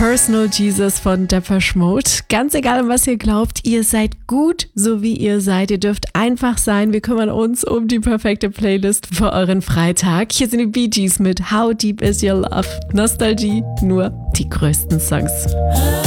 Personal Jesus von Depeche Mode. Ganz egal, an was ihr glaubt, ihr seid gut, so wie ihr seid. Ihr dürft einfach sein. Wir kümmern uns um die perfekte Playlist für euren Freitag. Hier sind die Bee Gees mit How Deep Is Your Love. Nostalgie, nur die größten Songs.